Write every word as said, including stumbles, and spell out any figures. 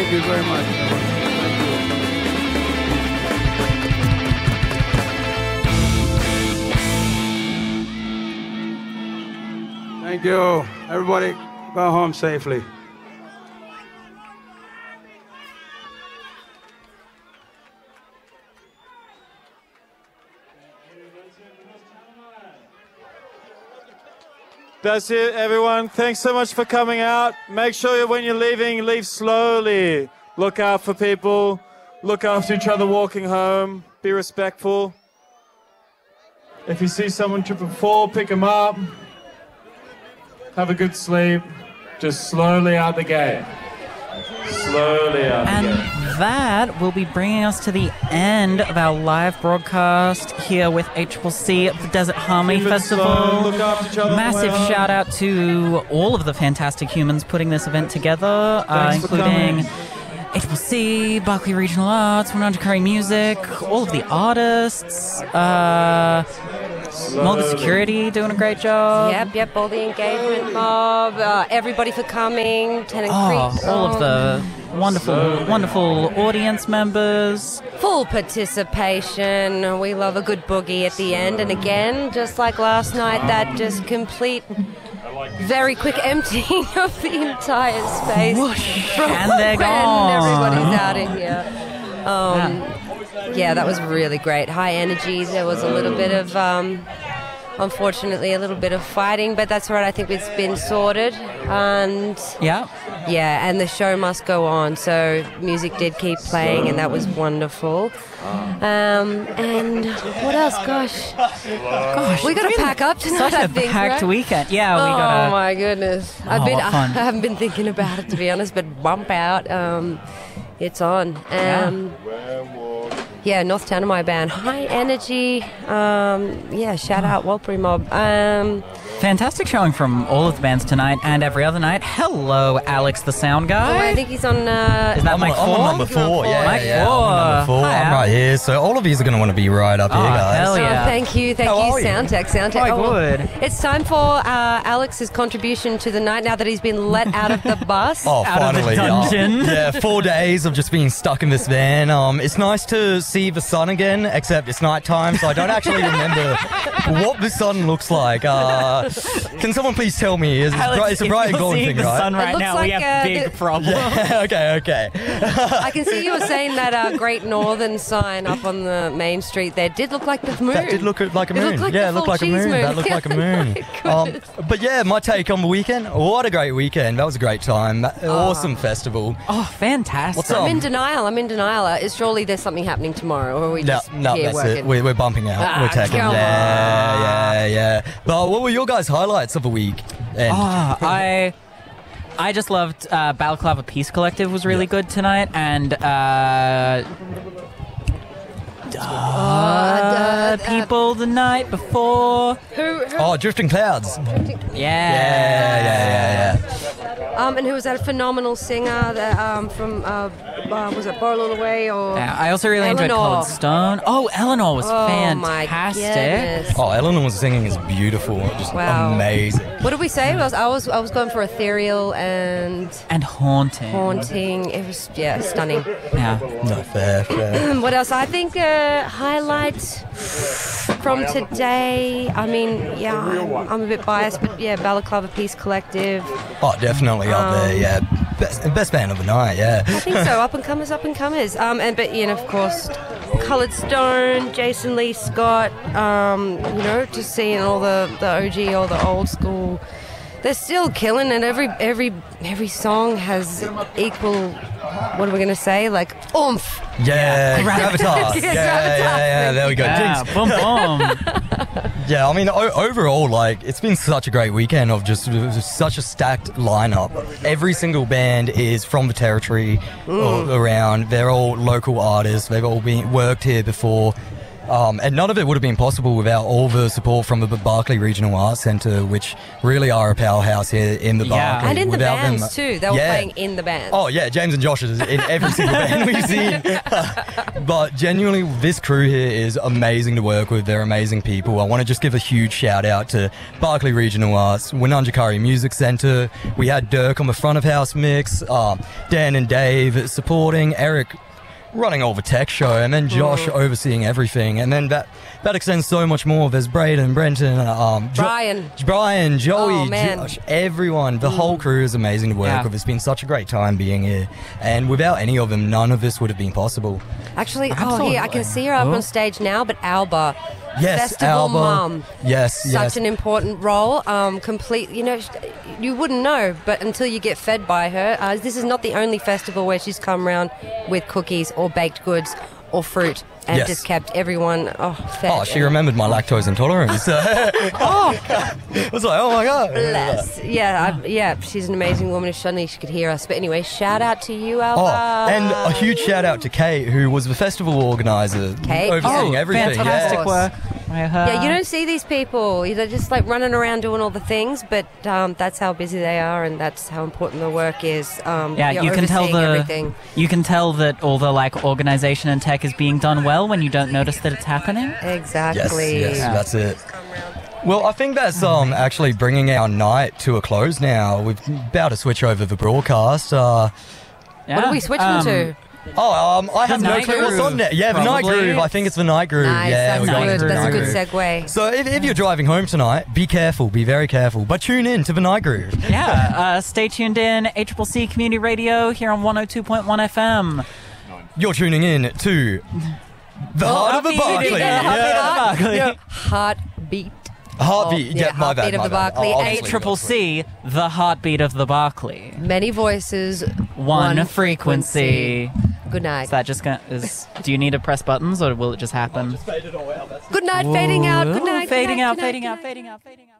Thank you very much. Thank you. Everybody, go home safely. That's it, everyone. Thanks so much for coming out. Make sure that when you're leaving, leave slowly. Look out for people. Look after each other walking home. Be respectful. If you see someone trip and fall, pick them up. Have a good sleep. Just slowly out the gate. Slowly out And the gate. that will be bringing us to the end of our live broadcast here with H C C at the Desert Harmony Keep it Festival. slow, look after each other, Massive well. shout out to all of the fantastic humans putting this event together, uh, Thanks for including coming. H C C, Berkeley Regional Arts, one hundred Curry Music, all of the artists, uh, Multi Security doing a great job. Yep, yep, all the engagement mob, uh, everybody for coming, Tennant Oh, Creek all of song. the wonderful, wonderful audience members. Full participation. We love a good boogie at the end. And again, just like last night, that just complete, very quick emptying of the entire space. Whoosh, from and they're when gone. everybody's out of here. Um, yeah, that was really great. High energy. There was a little bit of, um, unfortunately, a little bit of fighting, but that's all right. I think it's been sorted. And Yeah. yeah, and the show must go on. So music did keep playing, and that was wonderful. Um, and what else? Gosh, Gosh, we got to it's been pack up tonight. Such I a think, packed right? weekend. Yeah, we oh gotta. my goodness! I've Oh, been. what I, fun. haven't been thinking about it, to be honest. But bump out. Um, it's on. Um, yeah, North Tanami band, high energy. Um, yeah, shout out Walbury Mob. Um, Fantastic showing from all of the bands tonight and every other night. Hello, Alex, the sound oh, guy. I think he's on. Uh, Is that I'm Mike on, I'm four? on number four. Yeah, Mike yeah, yeah. four. I'm on number four. Hi, I'm Al. right here. So all of you are going to want to be right up here, Oh, guys. hell yeah. Oh, thank you, thank How you, are you? Soundtech, Soundtech. Oh, well, good. It's time for uh, Alex's contribution to the night now that he's been let out of the bus. Oh, Out of the finally. dungeon. Oh, yeah, four days of just being stuck in this van. Um, it's nice to see the sun again, except it's night time, so I don't actually remember what the sun looks like. Uh, can someone please tell me? It's, Alex, bright, it's a if bright and you're glowing seeing thing, the right? sun right looks now, like, we have uh, big the- problems. Yeah, okay, okay. I can see you were saying that uh, Great Northern sign up on the main street there did look like the moon. That did look like a It moon. looked like yeah, the it looked full like a cheese moon. moon. That looked like a moon. My um, goodness. but yeah, my take on the weekend. What a great weekend. That was a great time. Awesome festival. Oh, fantastic. What's up? I'm in denial. I'm in denial. Uh, is surely there's something happening tomorrow, or are we No, just no, here that's working? it. We're, we're bumping out. Ah, we're taking. come Yeah, on. yeah, yeah. But what were your guys' highlights of the week? And Ah, I I just loved uh, Balaclava Peace Collective was really Yeah. good tonight, and uh, uh, people the night before. Who, who, oh, Drifting Clouds. Yeah. Yeah, yeah, yeah, um, and who was that? A phenomenal singer that um, from uh, uh, was it Borrell Away or? Yeah, I also really enjoyed Eleanor. Cold Stone. Oh, Eleanor was Oh my fantastic. goodness. yeah. Oh, Eleanor's singing is beautiful. Just Wow. amazing. What did we say? I was I was I was going for ethereal and And haunting. haunting. It was yeah, stunning. Yeah. No, fair, fair. What else? I think uh, highlights from today. I mean, yeah, I'm, I'm a bit biased, but yeah, Balaclava Peace Collective. Oh, definitely up there. Um, Yeah, best, best band of the night. Yeah. I think so. Up and comers, up and comers. Um, and but you know, of course, Coloured Stone, Jason Lee Scott. Um, you know, just seeing all the the O G, all the old school. They're still killing, and every every every song has equal. What are we gonna say? Like oomph. Yeah, gravitas. Yeah, Yeah, yeah, yeah, yeah. There we go. Yeah, Jinx. boom, boom. Yeah, I mean, o- overall, like, it's been such a great weekend of just, just such a stacked lineup. Every single band is from the territory or around. They're all local artists. They've all been worked here before. Um, and none of it would have been possible without all the support from the Barclay Regional Arts Centre, which really are a powerhouse here in the Yeah. Barclay. And in the Without them- bands too. They were Yeah. playing in the band. Oh yeah, James and Josh is in every single band we've seen. But genuinely, this crew here is amazing to work with. They're amazing people. I want to just give a huge shout out to Barclay Regional Arts, Winunjikari Music Centre. We had Dirk on the front of house mix, uh, Dan and Dave supporting, Eric running all the tech show, and then Josh overseeing everything, and then that that extends so much more. There's Braden, Brenton, um, jo- Brian. Brian, Joey, Oh, man. Josh, everyone. The whole crew is amazing to work Yeah. with. It's been such a great time being here, and without any of them, none of this would have been possible. Actually, oh, here, I can see her up on stage now, but Alba. Yes, Festival Alba. mum. Yes, Such yes. an important role. Um, complete, you know, sh- you wouldn't know, but until you get fed by her. Uh, this is not the only festival where she's come around with cookies or baked goods or fruit and Yes. just kept everyone oh fed. Oh, she remembered my lactose intolerance. oh, I was like, oh my god. Bless. Yeah, I, yeah, she's an amazing woman. If only she could hear us. But anyway, shout out to you, Alba. Oh, and a huge shout out to Kate, who was the festival organizer, Kate, overseeing yeah. everything. Fantastic Yeah. work. Yeah, you don't see these people. They're just like running around doing all the things, but um, that's how busy they are, and that's how important the work is. Um, Yeah, you're you can tell overseeing the everything. you can tell that all the like organization and tech is being done well when you don't notice that it's happening. Yes, Exactly. yes, that's it. Well, I think that's um actually bringing our night to a close now. We're about to switch over the broadcast. Uh, Yeah. What are we switching Um, to? oh, um, I have no Night clue what's Groove, on there. Yeah, the Night probably. Groove. I think it's the Night Groove. Nice, yeah, that's we're going good. to the That's a Night good Groove. segue. So if, if you're driving home tonight, be careful, be very careful. But tune in to the Night Groove. Yeah, uh, stay tuned in. A C C C Community Radio here on one oh two point one F M. You're tuning in to the Heart of the Heartbeat. Barclay. Yeah, Heartbeat Yeah. of the Barclay. Yeah. Heartbeat. Heartbeat. Oh, yeah, yeah, my Heartbeat bad, of my the bad. Barclay. Oh, A obviously. Triple C, the heartbeat of the Barclay. Many voices, One, one frequency. Good night. Is that just gonna? Is do you need to press buttons or will it just happen? Good night. Fading out. Good night. Ooh, good Fading night, out. good night, Fading good out. night. Fading out. Fading out.